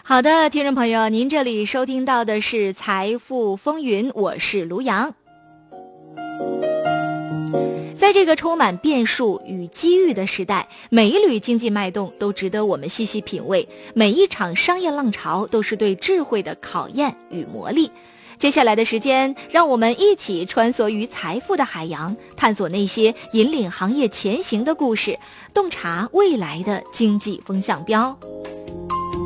好的，听众朋友，您这里收听到的是财富风云，我是卢阳。在这个充满变数与机遇的时代，每一缕经济脉动都值得我们细细品味，每一场商业浪潮都是对智慧的考验与磨砺。接下来的时间，让我们一起穿梭于财富的海洋，探索那些引领行业前行的故事，洞察未来的经济风向标。